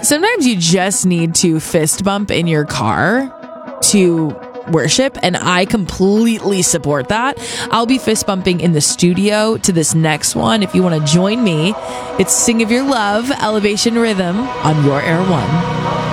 sometimes you just need to fist bump in your car to worship, and I completely support that. I'll be fist bumping in the studio to this next one. If you want to join me, it's Sing of Your Love, Elevation Rhythm on Your Air One.